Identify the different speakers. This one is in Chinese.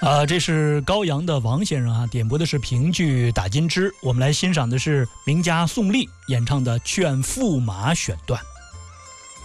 Speaker 1: 这是高阳的王先生啊，点播的是评剧《打金枝》，我们来欣赏的是名家宋丽演唱的《劝驸马》选段。